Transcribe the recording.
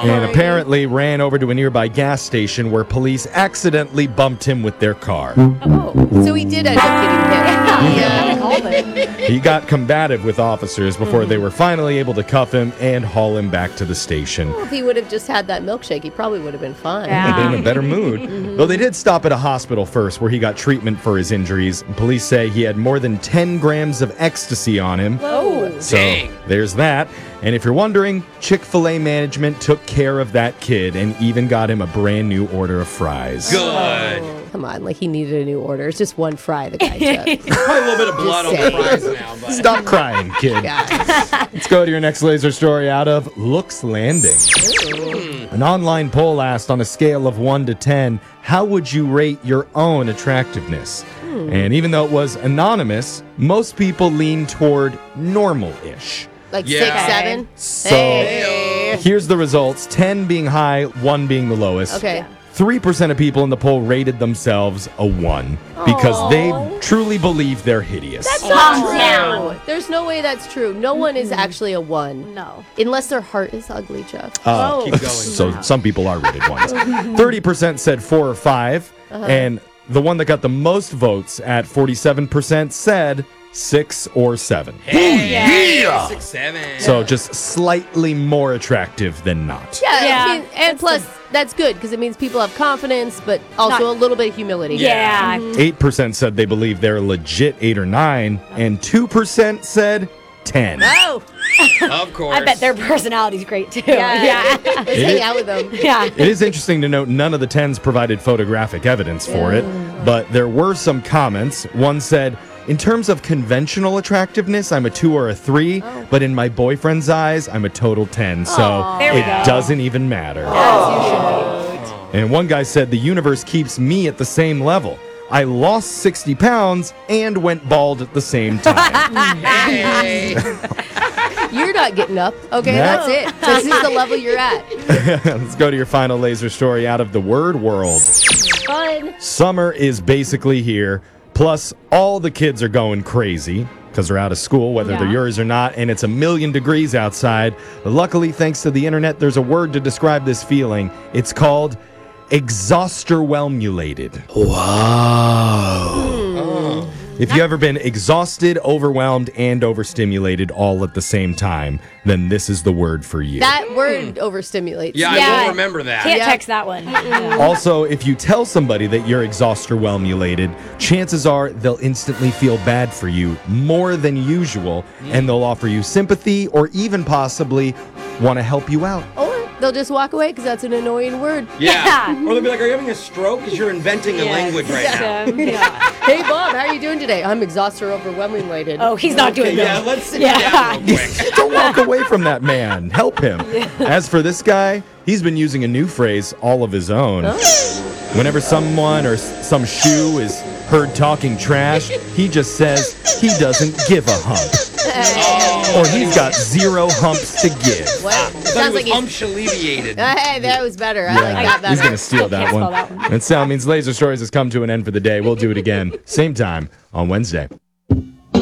And apparently ran over to a nearby gas station where police accidentally bumped him with their car. So he did end up getting hit. He got combative with officers before they were finally able to cuff him and haul him back to the station. Well, if he would have just had that milkshake, he probably would have been fine. In a better mood. Though they did stop at a hospital first where he got treatment for his injuries. Police say he had more than 10 grams of ecstasy on him. Whoa. So there's that. And if you're wondering, Chick-fil-A management took care of that kid and even got him a brand new order of fries. Good. Come on, like he needed a new order. It's just one fry the guy took. Probably a little bit of blood on the saying. fries now, but Stop crying, kid. Let's go to your next laser story out of Looks Landing. An online poll asked on a scale of 1 to 10, how would you rate your own attractiveness? And even though it was anonymous, most people lean toward normal-ish. Like Yeah. 6, 7? So here's the results, 10 being high, 1 being the lowest. Okay. 3% of people in the poll rated themselves a 1 because they truly believe they're hideous. Calm down. There's no way that's true. No one is actually a 1. No. Unless their heart is ugly, Jeff. keep going. So some people are rated 1s. 30% said 4 or 5, and the one that got the most votes at 47% said 6 or 7. Hey, 6, 7. So just slightly more attractive than not. Yeah, Yeah. I mean, and plus, that's good because it means people have confidence, but also a little bit of humility. Yeah. 8% said they believe they're legit 8 or 9, and 2% said 10. Oh, Of course. I bet their personality's great too. yeah. Let's hang out with them. Yeah. It is interesting to note none of the 10s provided photographic evidence for it, but there were some comments. One said, in terms of conventional attractiveness, I'm a 2 or a 3, but in my boyfriend's eyes, I'm a total 10, so There we it go. doesn't even matter. And one guy said, the universe keeps me at the same level. I lost 60 pounds and went bald at the same time. Hey. You're not getting up. Okay, No. that's it. This is the level you're at. Let's go to your final laser story out of the word world. Fun. Summer is basically here. Plus, all the kids are going crazy because they're out of school, whether they're yours or not, and it's 1,000,000 degrees outside. Luckily, thanks to the internet, there's a word to describe this feeling. It's called exhausterwhelmulated. Wow. If you've ever been exhausted, overwhelmed, and overstimulated all at the same time, then this is the word for you. That word overstimulates. Yeah, I Yeah. don't remember that. Can't Yeah. text that one. Also, if you tell somebody that you're exhausterwhelmulated, chances are they'll instantly feel bad for you more than usual, and they'll offer you sympathy or even possibly want to help you out. Or they'll just walk away because that's an annoying word. Yeah. Or they'll be like, are you having a stroke? Because you're inventing a language right now. Hey, Bob, how are you doing today? I'm exhausted or overwhelmingly. Oh, he's not doing Yeah, that. let's sit Yeah. down real quick. Don't walk away from that man. Help him. As for this guy, he's been using a new phrase all of his own. Whenever someone or some shoe is heard talking trash, he just says he doesn't give a hump. Or he's got 0 humps to give. What? I thought Sounds it like was he's... alleviated. Hey, that was better. I like that He's better. going to steal that Can't one. spell that one. And so that means Laser Stories has come to an end for the day. We'll do it again, same time on Wednesday.